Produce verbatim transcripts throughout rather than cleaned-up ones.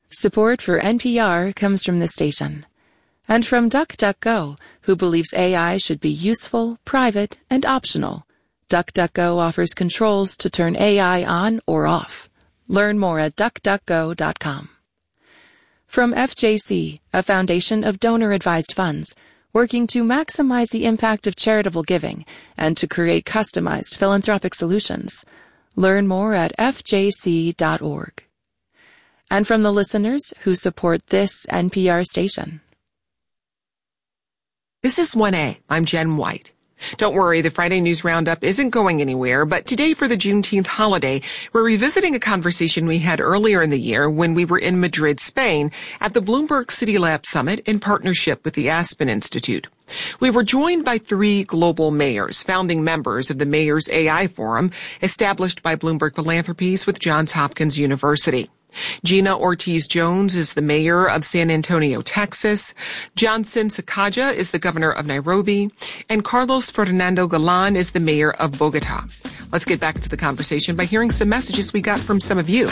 Support for N P R comes from the station. And from DuckDuckGo, who believes A I should be useful, private, and optional. DuckDuckGo offers controls to turn A I on or off. Learn more at duck duck go dot com. From F J C, a foundation of donor-advised funds, working to maximize the impact of charitable giving and to create customized philanthropic solutions. Learn more at f j c dot org. And from the listeners who support this N P R station. This is one A. I'm Jen White. Don't worry, the Friday News Roundup isn't going anywhere, but today for the Juneteenth holiday, we're revisiting a conversation we had earlier in the year when we were in Madrid, Spain, at the Bloomberg City Lab Summit in partnership with the Aspen Institute. We were joined by three global mayors, founding members of the Mayors A I Forum, established by Bloomberg Philanthropies with Johns Hopkins University. Gina Ortiz-Jones is the mayor of San Antonio, Texas. Johnson Sakaja is the governor of Nairobi. And Carlos Fernando Galan is the mayor of Bogota. Let's get back to the conversation by hearing some messages we got from some of you.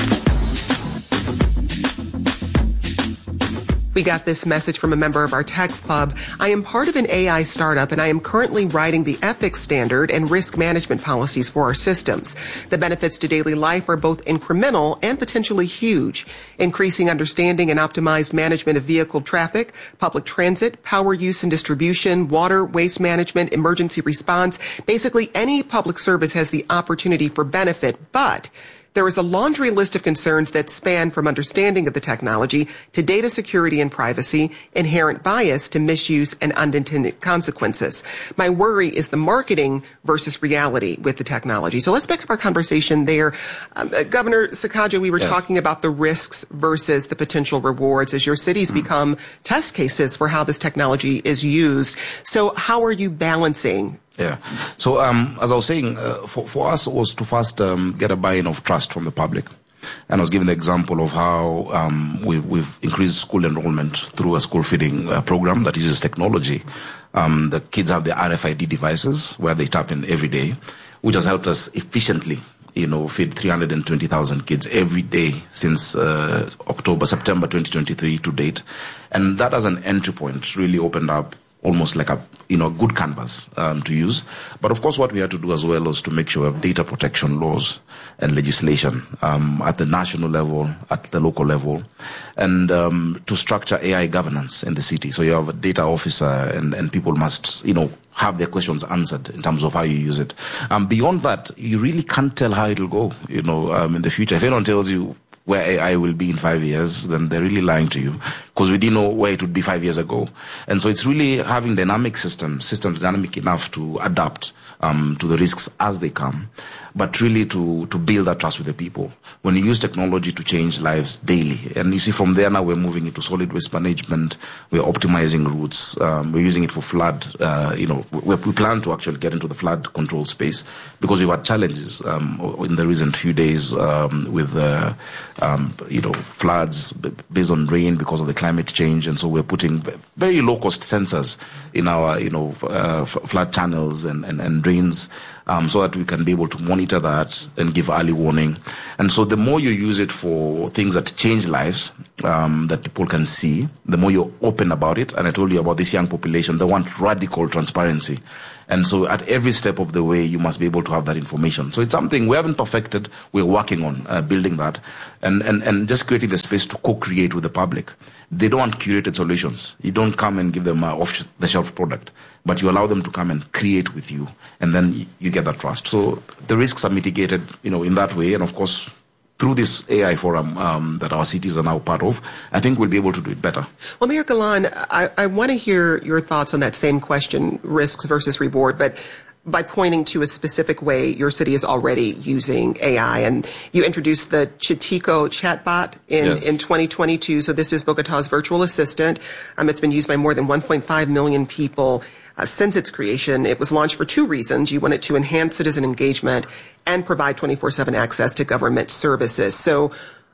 We got this message from a member of our text club. I am part of an A I startup and I am currently writing the ethics standard and risk management policies for our systems. The benefits to daily life are both incremental and potentially huge. Increasing understanding and optimized management of vehicle traffic, public transit, power use and distribution, water, waste management, emergency response. Basically, any public service has the opportunity for benefit, but there is a laundry list of concerns that span from understanding of the technology to data security and privacy, inherent bias to misuse and unintended consequences. My worry is the marketing versus reality with the technology. So let's pick up our conversation there. Um, uh, Governor Sakaja, we were yes. talking about the risks versus the potential rewards as your cities mm. become test cases for how this technology is used. So how are you balancing? Yeah. So, um, as I was saying, uh, for, for us it was to first um, get a buy-in of trust from the public. And I was giving the example of how um, we've, we've increased school enrollment through a school feeding uh, program that uses technology. Um, the kids have their R F I D devices where they tap in every day, which has helped us efficiently, you know, feed three hundred twenty thousand kids every day since uh, October, September twenty twenty-three to date. And that as an entry point really opened up almost like a, you know, good canvas um, to use. But of course, what we had to do as well was to make sure we have data protection laws and legislation um, at the national level, at the local level, and um, to structure A I governance in the city. So you have a data officer, and, and people must, you know, have their questions answered in terms of how you use it. Um, beyond that, you really can't tell how it'll go, you know, um, in the future. If anyone tells you where A I will be in five years, then they're really lying to you, because we didn't know where it would be five years ago. And so it's really having dynamic systems, systems dynamic enough to adapt um, to the risks as they come, but really to, to build that trust with the people. When you use technology to change lives daily, and you see from there now we're moving into solid waste management, we're optimizing routes, um, we're using it for flood, uh, you know, we, we plan to actually get into the flood control space, because we've had challenges um, in the recent few days um, with uh, Um, you know, floods based on rain because of the climate change, and so we're putting very low-cost sensors in our, you know, uh, flood channels and, and, and drains, um, so that we can be able to monitor that and give early warning. And so the more you use it for things that change lives, um, that people can see, the more you're open about it. And I told you about this young population, they want radical transparency. And so at every step of the way, you must be able to have that information. So it's something we haven't perfected. We're working on uh, building that and, and, and just creating the space to co-create with the public. They don't want curated solutions. You don't come and give them an off-the-shelf product, but you allow them to come and create with you, and then you get that trust. So the risks are mitigated, you know, in that way. And of course, through this A I forum um, that our cities are now part of, I think we'll be able to do it better. Well, Mayor Galan, I, I want to hear your thoughts on that same question, risks versus reward, but by pointing to a specific way your city is already using A I. And you introduced the Chitico chatbot in, yes. in twenty twenty-two. So this is Bogota's virtual assistant. Um, it's been used by more than one point five million people uh, since its creation. It was launched for two reasons. You wanted to enhance citizen engagement and provide twenty-four seven access to government services. So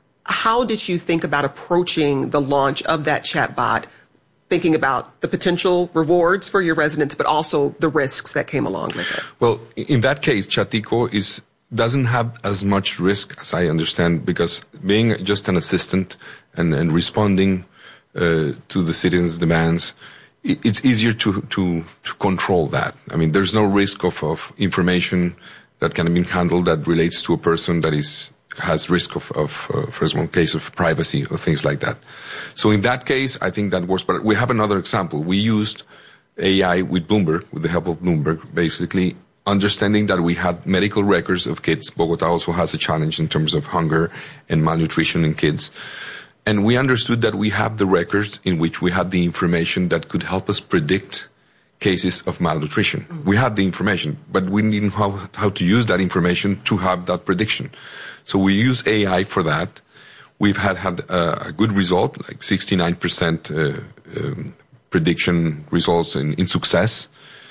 how did you think about approaching the launch of that chatbot, thinking about the potential rewards for your residents, but also the risks that came along with it? Well, in that case, Chatico is doesn't have as much risk as I understand, because being just an assistant and, and responding uh, to the citizens' demands, it, it's easier to, to, to control that. I mean, there's no risk of, of information that can be handled that relates to a person that is has risk of, of uh, for example, case of privacy or things like that. So in that case, I think that works. But we have another example. We used A I with Bloomberg, with the help of Bloomberg, basically understanding that we had medical records of kids. Bogota also has a challenge in terms of hunger and malnutrition in kids. And we understood that we have the records in which we had the information that could help us predict cases of malnutrition. Mm-hmm. We had the information, but we didn't know how, how to use that information to have that prediction. So we use A I for that. We've had, had uh, a good result, like sixty-nine percent uh, um, prediction results in, in success.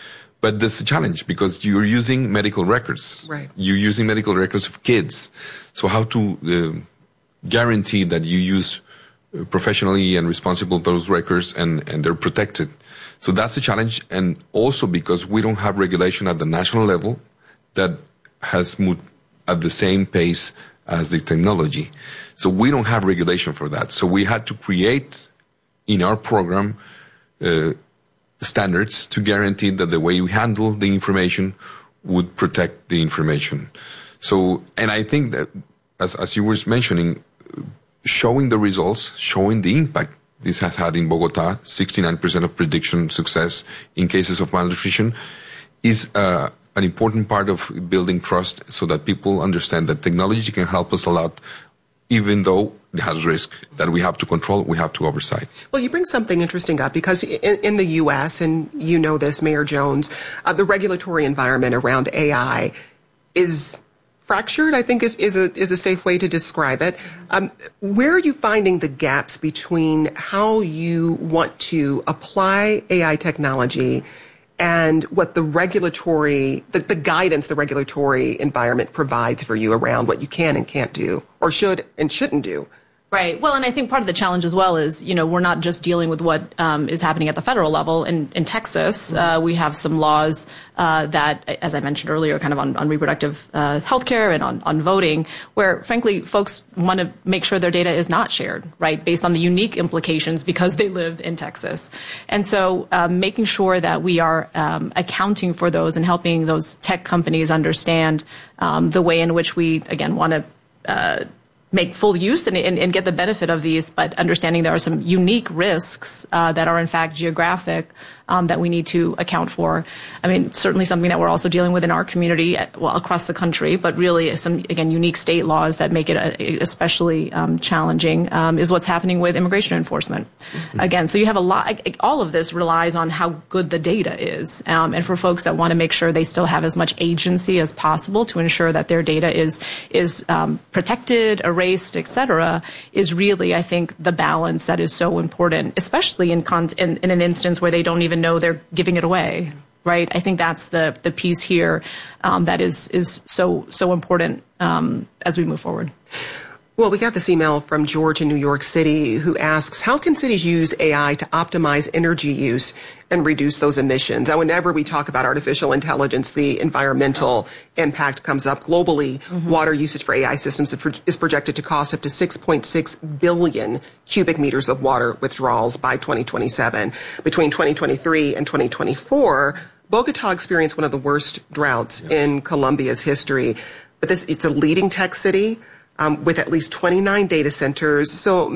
But that's the challenge, because you're using medical records. Right. You're using medical records of kids. So how to uh, guarantee that you use professionally and responsible those records and, and they're protected. So that's a challenge. And also because we don't have regulation at the national level that has moved at the same pace as the technology. So we don't have regulation for that. So we had to create in our program uh, standards to guarantee that the way we handle the information would protect the information. So, and I think that, as, as you were mentioning, showing the results, showing the impact this has had in Bogota, sixty-nine percent of prediction success in cases of malnutrition, is uh, an important part of building trust so that people understand that technology can help us a lot, even though it has risk that we have to control, we have to oversight. Well, you bring something interesting up, because in, in the U S, and you know this, Mayor Jones, uh, the regulatory environment around A I is fractured, I think is, is a is a safe way to describe it. Um, where are you finding the gaps between how you want to apply A I technology and what the regulatory, the, the guidance the regulatory environment provides for you around what you can and can't do, or should and shouldn't do? Right. Well, and I think part of the challenge as well is, you know, we're not just dealing with what um, is happening at the federal level. In, in Texas, uh, we have some laws uh, that, as I mentioned earlier, kind of on, on reproductive uh, health care and on, on voting, where, frankly, folks want to make sure their data is not shared, right, based on the unique implications because they live in Texas. And so um, making sure that we are um, accounting for those and helping those tech companies understand um, the way in which we, again, want to uh, make full use and, and, and get the benefit of these, but understanding there are some unique risks uh, that are in fact geographic um, that we need to account for. I mean, certainly something that we're also dealing with in our community, well, across the country, but really some, again, unique state laws that make it especially um, challenging um, is what's happening with immigration enforcement. Mm-hmm. Again, so you have a lot, all of this relies on how good the data is. Um, and for folks that want to make sure they still have as much agency as possible to ensure that their data is, is um, protected, erased, et cetera, is really, I think, the balance that is so important, especially in, con- in, in an instance where they don't even know they're giving it away, right? I think that's the, the piece here um, that is, is so, so important um, as we move forward. Well, we got this email from George in New York City who asks, how can cities use A I to optimize energy use and reduce those emissions? Now, whenever we talk about artificial intelligence, the environmental impact comes up globally. Mm-hmm. Water usage for A I systems is projected to cost up to six point six billion cubic meters of water withdrawals by twenty twenty-seven. Between twenty twenty-three and twenty twenty-four, Bogota experienced one of the worst droughts yes. in Colombia's history. But this, it's a leading tech city. Um, with at least twenty-nine data centers. So